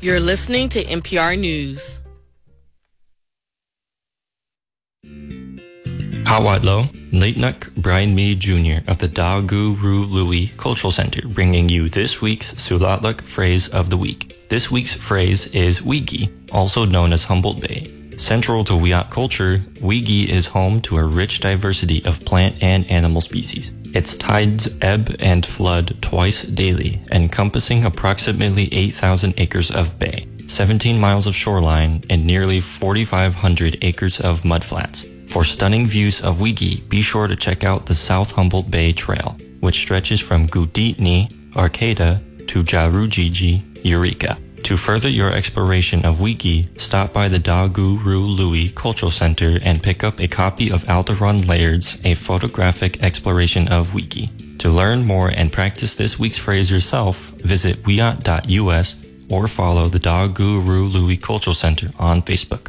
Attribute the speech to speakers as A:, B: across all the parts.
A: You're listening to NPR News.
B: Hawatlo, Laitnak Brian Mee Jr. of the Dagu Ru Lui Cultural Center bringing you this week's Sulatluk phrase of the week. This week's phrase is Wigi, also known as Humboldt Bay. Central to Wiyot culture, Wigi is home to a rich diversity of plant and animal species. Its tides ebb and flood twice daily, encompassing approximately 8,000 acres of bay, 17 miles of shoreline, and nearly 4,500 acres of mudflats. For stunning views of Wigi, be sure to check out the South Humboldt Bay Trail, which stretches from Guditni, Arcata, to Jarujiji, Eureka. To further your exploration of Wigi, stop by the Dagu Ru Lui Cultural Center and pick up a copy of Alderon Laird's A Photographic Exploration of Wigi. To learn more and practice this week's phrase yourself, visit wiyot.us or follow the Dagu Ru Lui Cultural Center on Facebook.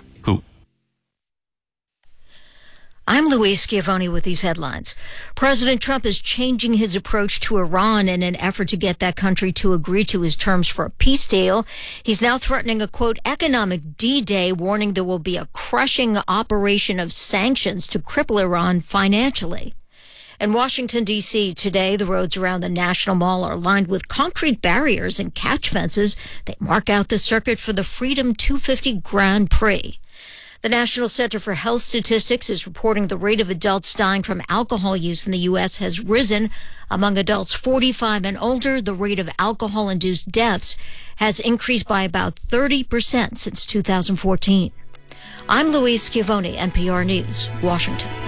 C: I'm Louise Schiavone with these headlines. President Trump is changing his approach to Iran in an effort to get that country to agree to his terms for a peace deal. He's now threatening a, quote, economic D-Day, warning there will be a crushing operation of sanctions to cripple Iran financially. In Washington, D.C., today, the roads around the National Mall are lined with concrete barriers and catch fences that mark out the circuit for the Freedom 250 Grand Prix. The National Center for Health Statistics is reporting the rate of adults dying from alcohol use in the U.S. has risen. Among adults 45 and older, the rate of alcohol-induced deaths has increased by about 30% since 2014. I'm Louise Schiavone, NPR News, Washington.